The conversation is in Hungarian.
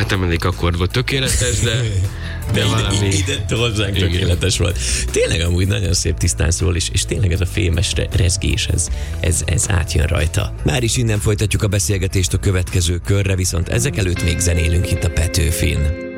Hát emelik akkord volt tökéletes, de valami... Ide hozzánk tökéletes volt. Tényleg amúgy nagyon szép tisztán szól, és tényleg ez a fémes rezgés, ez átjön rajta. Már is innen folytatjuk a beszélgetést a következő körre, viszont ezek előtt még zenélünk itt a Petőfin.